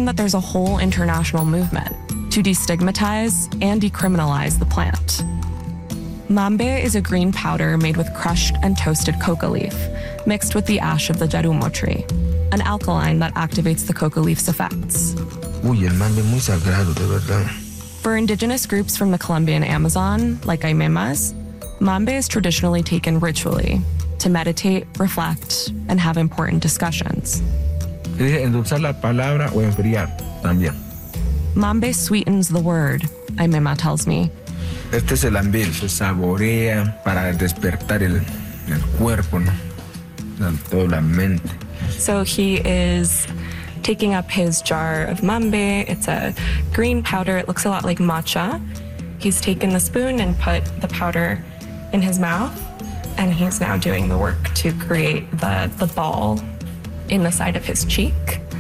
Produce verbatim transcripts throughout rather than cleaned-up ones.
learn that there's a whole international movement to destigmatize and decriminalize the plant. Mambe is a green powder made with crushed and toasted coca leaf, mixed with the ash of the jarumo tree, an alkaline that activates the coca leaf's effects. Uy, el mambe es muy sagrado, de verdad. For indigenous groups from the Colombian Amazon, like Aymemas, mambe is traditionally taken ritually to meditate, reflect, and have important discussions. Endulzar la palabra o enfriar también. Mambe sweetens the word, Aymema tells me. Este es el ambil, se saborea para despertar el, el cuerpo, ¿no? Toda la mente. So he is taking up his jar of mambe. It's a green powder. It looks a lot like matcha. He's taken the spoon and put the powder in his mouth, and he's now doing the work to create the, the ball in the side of his cheek.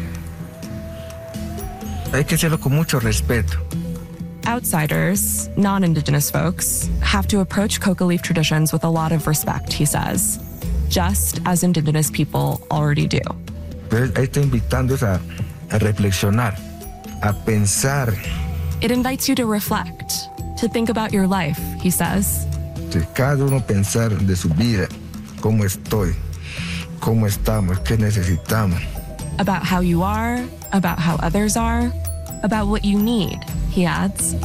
Hay que hacerlo con mucho respeto. Outsiders, non-indigenous folks, have to approach coca leaf traditions with a lot of respect, he says, just as indigenous people already do. Pero ahí está invitando a, a reflexionar, a pensar. It invites you to reflect, to think about your life, he says. De cada uno pensar de su vida, cómo estoy, cómo estamos, qué necesitamos. About how you are, about how others are, about what you need, he adds.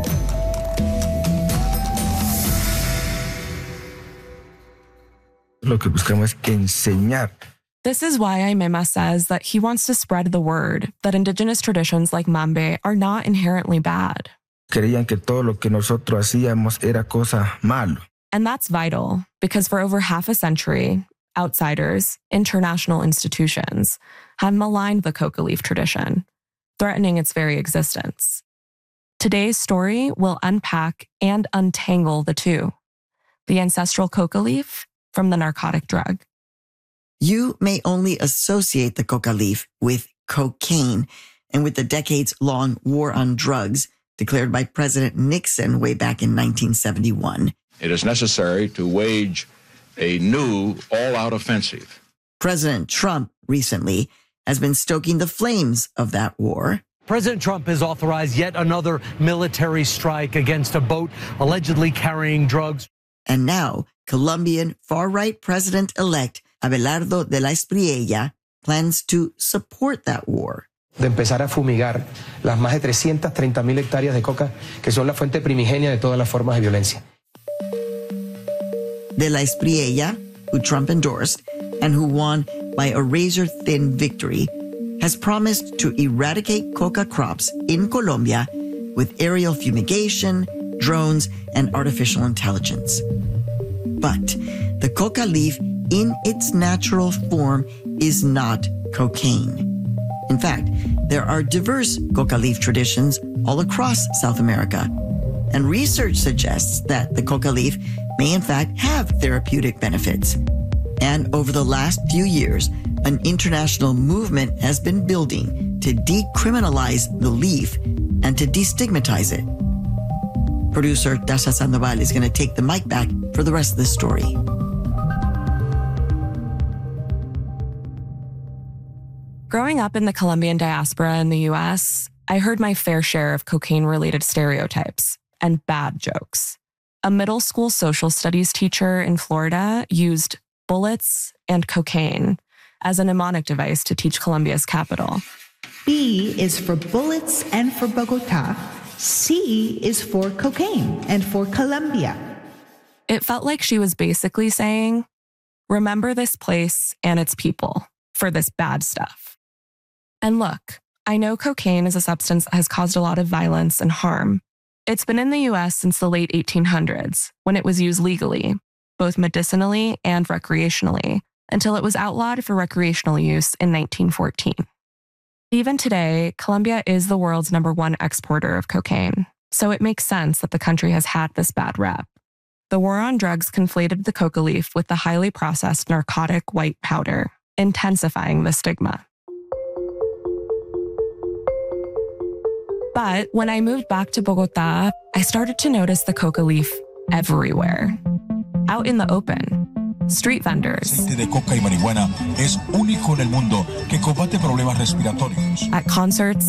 Lo que buscamos es que enseñar. This is why Aymema says that he wants to spread the word that indigenous traditions like mambe are not inherently bad. Creían que todo lo que nosotros hacíamos era cosa malo. And that's vital, because for over half a century, outsiders, international institutions, have maligned the coca leaf tradition, threatening its very existence. Today's story will unpack and untangle the two, the ancestral coca leaf from the narcotic drug. You may only associate the coca leaf with cocaine and with the decades-long war on drugs declared by President Nixon way back in nineteen seventy-one. It is necessary to wage a new all-out offensive. President Trump recently has been stoking the flames of that war. President Trump has authorized yet another military strike against a boat allegedly carrying drugs. And now, Colombian far-right president-elect Abelardo de la Espriella plans to support that war. De empezar a fumigar las más de trescientas treinta mil hectáreas de coca que son la fuente primigenia de todas las formas de violencia. De la Espriella, who Trump endorsed and who won by a razor-thin victory, has promised to eradicate coca crops in Colombia with aerial fumigation, drones, and artificial intelligence. But the coca leaf in its natural form is not cocaine. In fact, there are diverse coca leaf traditions all across South America, and research suggests that the coca leaf may in fact have therapeutic benefits. And over the last few years, an international movement has been building to decriminalize the leaf and to destigmatize it. Producer Tasha Sandoval is going to take the mic back for the rest of the story. Growing up in the Colombian diaspora in the U S, I heard my fair share of cocaine-related stereotypes and bad jokes. A middle school social studies teacher in Florida used bullets and cocaine as a mnemonic device to teach Colombia's capital. B is for bullets and for Bogota. C is for cocaine and for Colombia. It felt like she was basically saying, remember this place and its people for this bad stuff. And look, I know cocaine is a substance that has caused a lot of violence and harm. It's been in the U S since the late eighteen hundreds, when it was used legally, both medicinally and recreationally, until it was outlawed for recreational use in nineteen fourteen. Even today, Colombia is the world's number one exporter of cocaine, so it makes sense that the country has had this bad rep. The war on drugs conflated the coca leaf with the highly processed narcotic white powder, intensifying the stigma. But when I moved back to Bogota, I started to notice the coca leaf everywhere. Out in the open. Street vendors. Aceite de coca y marihuana es único en el mundo que combate problemas respiratorios. At concerts,